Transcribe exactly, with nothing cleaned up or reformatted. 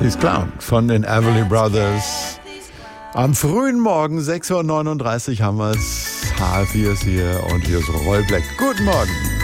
Please Clown von den Everly Brothers. Am frühen Morgen, sechs Uhr neununddreißig haben wir es. H vier ist hier und hier ist Roy Black. Guten Morgen.